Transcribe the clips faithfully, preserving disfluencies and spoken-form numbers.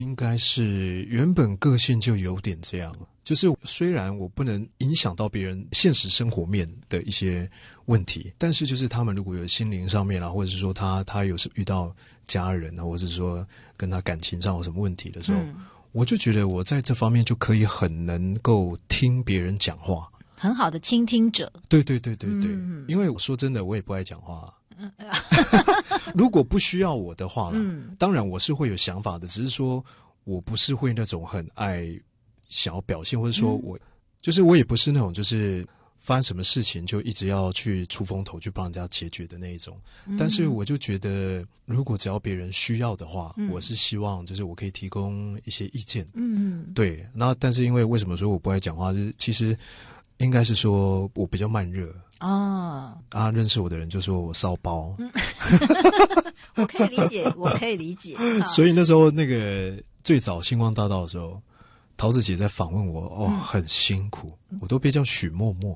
应该是原本个性就有点这样，就是虽然我不能影响到别人现实生活面的一些问题，但是就是他们如果有心灵上面啊，或者是说他他有遇到家人啊，或者是说跟他感情上有什么问题的时候，嗯，我就觉得我在这方面就可以很能够听别人讲话， 很好的倾听者。 对对对对对，嗯，因为我说真的，我也不爱讲话。如果不需要我的话啦，嗯，当然我是会有想法的，只是说我不是会那种很爱想要表现，或者说我，嗯，就是我也不是那种就是发生什么事情就一直要去出风头去帮人家解决的那一种，嗯，但是我就觉得如果只要别人需要的话，嗯，我是希望就是我可以提供一些意见，嗯，对，那但是因为为什么说我不爱讲话，就是其实应该是说我比较慢热哦，啊，认识我的人就说我骚包，嗯， 我可以理解，我可以理解。 所以那时候那个最早星光大道的时候，桃子姐在访问我，哦，嗯，很辛苦，我都被叫许默默。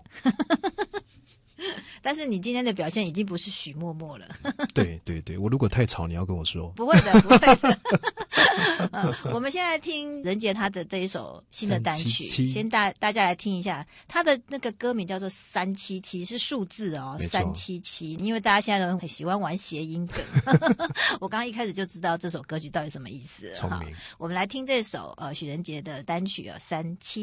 但是你今天的表现已经不是许默默了。 对对对，我如果太吵，你要跟我说。 不会的，不会的。嗯，我们现在听任杰他的这一首新的单曲，三七七先大大家来听一下，他的那个歌名叫做三七七，是数字哦，三七七。因为大家现在都很喜欢玩谐音梗，我刚刚一开始就知道这首歌曲到底什么意思了。 聪明。 我们来听这首呃许任杰的单曲啊，三七。